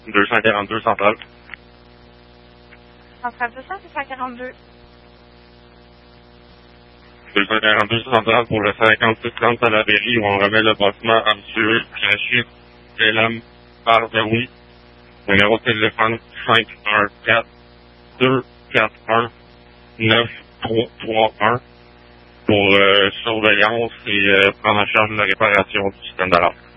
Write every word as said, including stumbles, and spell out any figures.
deux cent quarante-deux centrale. Centrale deux cents, deux cent quarante-deux. deux cent quarante-deux centrale pour le cinquante-six trente à la Berry où on remet le bâtiment à M. Rachid Elam Bardaoui. Numéro de téléphone cinq un quatre, deux quatre un, neuf trois trois un pour euh, surveillance et euh, prendre en charge de la réparation du système d'alarme.